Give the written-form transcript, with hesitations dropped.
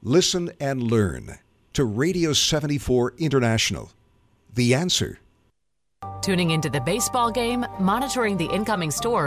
Listen and learn to Radio 74 International. The Answer. Tuning into the baseball game, monitoring the incoming storm.